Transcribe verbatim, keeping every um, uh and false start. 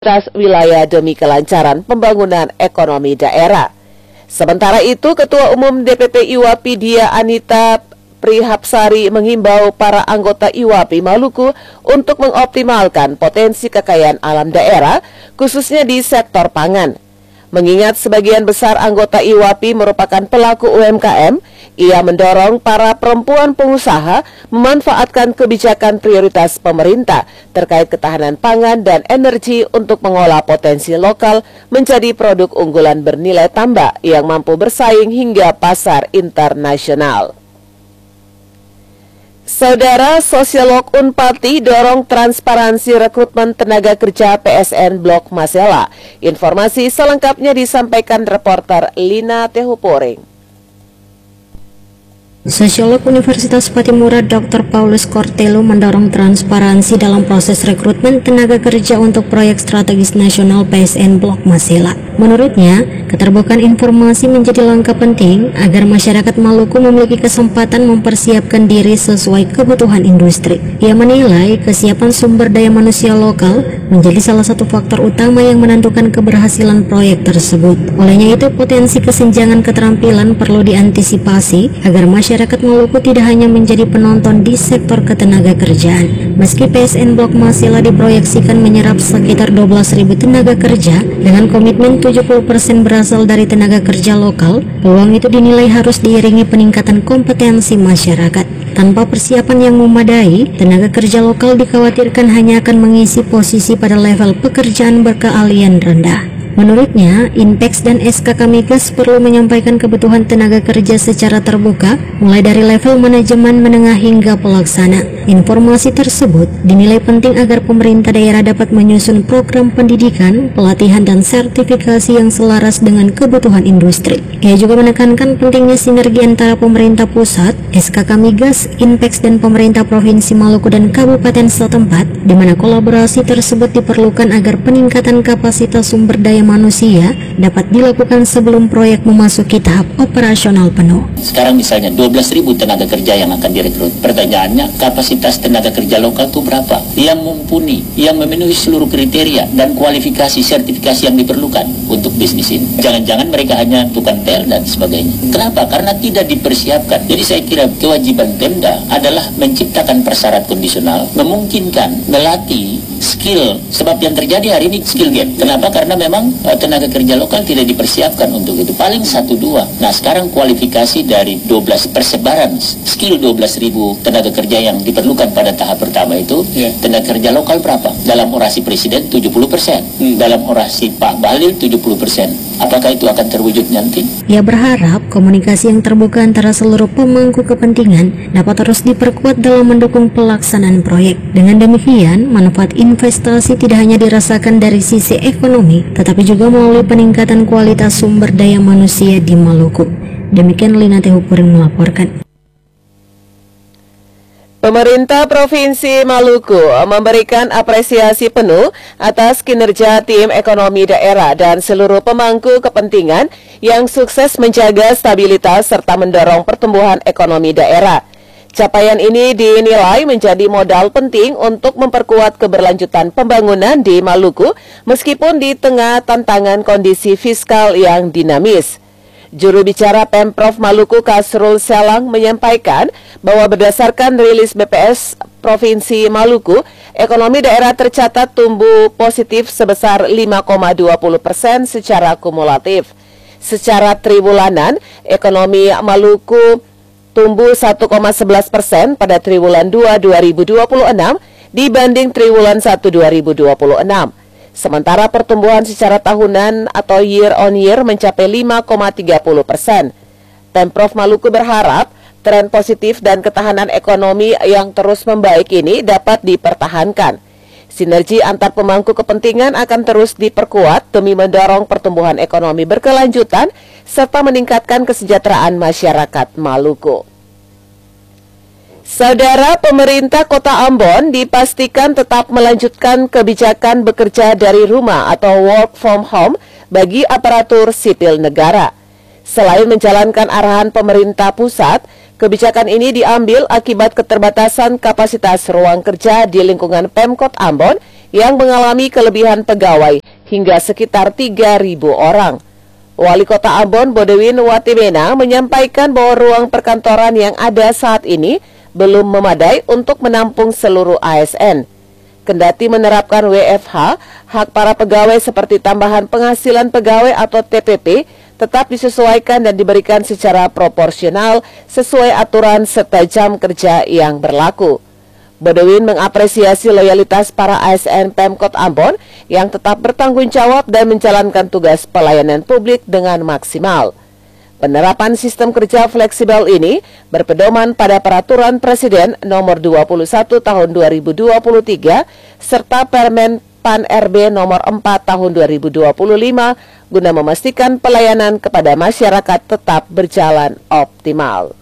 lintas wilayah demi kelancaran pembangunan ekonomi daerah. Sementara itu, Ketua Umum D P P I W A P I Dia Anita Prihapsari menghimbau para anggota I W A P I Maluku untuk mengoptimalkan potensi kekayaan alam daerah, khususnya di sektor pangan. Mengingat sebagian besar anggota I W A P I merupakan pelaku U M K M, ia mendorong para perempuan pengusaha memanfaatkan kebijakan prioritas pemerintah terkait ketahanan pangan dan energi untuk mengolah potensi lokal menjadi produk unggulan bernilai tambah yang mampu bersaing hingga pasar internasional. Saudara, sosiolog Unpati dorong transparansi rekrutmen tenaga kerja P S N Blok Masela. Informasi selengkapnya disampaikan reporter Lina Tehuporing. Sosiolog Universitas Patimura Doktor Paulus Cortelo mendorong transparansi dalam proses rekrutmen tenaga kerja untuk proyek strategis nasional P S N Blok Masela. Menurutnya, keterbukaan informasi menjadi langkah penting agar masyarakat Maluku memiliki kesempatan mempersiapkan diri sesuai kebutuhan industri. Ia menilai kesiapan sumber daya manusia lokal menjadi salah satu faktor utama yang menentukan keberhasilan proyek tersebut. Olehnya itu, potensi kesenjangan keterampilan perlu diantisipasi agar masyarakat Masyarakat Maluku tidak hanya menjadi penonton di sektor ketenaga kerjaan. Meski P S N Blok Masela diproyeksikan menyerap sekitar dua belas ribu tenaga kerja dengan komitmen tujuh puluh persen berasal dari tenaga kerja lokal, peluang itu dinilai harus diiringi peningkatan kompetensi masyarakat. Tanpa persiapan yang memadai, tenaga kerja lokal dikhawatirkan hanya akan mengisi posisi pada level pekerjaan berkeahlian rendah. Menurutnya, Inpex dan S K K Migas perlu menyampaikan kebutuhan tenaga kerja secara terbuka, mulai dari level manajemen menengah hingga pelaksana. Informasi tersebut dinilai penting agar pemerintah daerah dapat menyusun program pendidikan, pelatihan, dan sertifikasi yang selaras dengan kebutuhan industri. Ia juga menekankan pentingnya sinergi antara pemerintah pusat, S K K Migas, Inpex, dan pemerintah Provinsi Maluku dan kabupaten setempat, di mana kolaborasi tersebut diperlukan agar peningkatan kapasitas sumber daya manusia dapat dilakukan sebelum proyek memasuki tahap operasional penuh. Sekarang misalnya dua belas ribu tenaga kerja yang akan direkrut. Pertanyaannya, kapasitas tenaga kerja lokal itu berapa? Yang mumpuni, yang memenuhi seluruh kriteria dan kualifikasi sertifikasi yang diperlukan untuk bisnis ini. Jangan-jangan mereka hanya tukang tel dan sebagainya. Kenapa? Karena tidak dipersiapkan. Jadi saya kira kewajiban Pemda adalah menciptakan persyarat kondisional, memungkinkan, melatih skill. Sebab yang terjadi hari ini skill gap. Kenapa? Karena memang uh, tenaga kerja lokal tidak dipersiapkan untuk itu. Paling satu dua. Nah, sekarang kualifikasi dari dua belas persebaran skill dua belas ribu tenaga kerja yang diperlukan pada tahap pertama itu, yeah. Tenaga kerja lokal berapa? Dalam orasi Presiden tujuh puluh persen. Hmm. Dalam orasi Pak Bahlil tujuh puluh persen. Apakah itu akan terwujud nanti? Ia berharap komunikasi yang terbuka antara seluruh pemangku kepentingan dapat terus diperkuat dalam mendukung pelaksanaan proyek. Dengan demikian, manfaat investasi tidak hanya dirasakan dari sisi ekonomi, tetapi juga melalui peningkatan kualitas sumber daya manusia di Maluku. Demikian Lina Tehuporing melaporkan. Pemerintah Provinsi Maluku memberikan apresiasi penuh atas kinerja tim ekonomi daerah dan seluruh pemangku kepentingan yang sukses menjaga stabilitas serta mendorong pertumbuhan ekonomi daerah. Capaian ini dinilai menjadi modal penting untuk memperkuat keberlanjutan pembangunan di Maluku meskipun di tengah tantangan kondisi fiskal yang dinamis. Juru bicara Pemprov Maluku Kasrul Selang menyampaikan bahwa berdasarkan rilis B P S Provinsi Maluku, ekonomi daerah tercatat tumbuh positif sebesar lima koma dua puluh persen secara kumulatif. Secara triwulanan, ekonomi Maluku tumbuh satu koma sebelas persen pada triwulan dua dua ribu dua puluh enam dibanding triwulan satu dua ribu dua puluh enam. Sementara pertumbuhan secara tahunan atau year on year mencapai lima koma tiga puluh persen. Pemprov Maluku berharap tren positif dan ketahanan ekonomi yang terus membaik ini dapat dipertahankan. Sinergi antar pemangku kepentingan akan terus diperkuat demi mendorong pertumbuhan ekonomi berkelanjutan serta meningkatkan kesejahteraan masyarakat Maluku. Saudara, pemerintah Kota Ambon dipastikan tetap melanjutkan kebijakan bekerja dari rumah atau work from home bagi aparatur sipil negara. Selain menjalankan arahan pemerintah pusat, kebijakan ini diambil akibat keterbatasan kapasitas ruang kerja di lingkungan Pemkot Ambon yang mengalami kelebihan pegawai hingga sekitar tiga ribu orang. Wali Kota Ambon Bodewin Watimena menyampaikan bahwa ruang perkantoran yang ada saat ini belum memadai untuk menampung seluruh A S N. Kendati menerapkan W F H, hak para pegawai seperti tambahan penghasilan pegawai atau T P P tetap disesuaikan dan diberikan secara proporsional sesuai aturan serta jam kerja yang berlaku. Bodewin mengapresiasi loyalitas para A S N Pemkot Ambon yang tetap bertanggung jawab dan menjalankan tugas pelayanan publik dengan maksimal. Penerapan sistem kerja fleksibel ini berpedoman pada Peraturan Presiden Nomor dua puluh satu Tahun dua ribu dua puluh tiga serta Permen Pan R B Nomor empat Tahun dua ribu dua puluh lima guna memastikan pelayanan kepada masyarakat tetap berjalan optimal.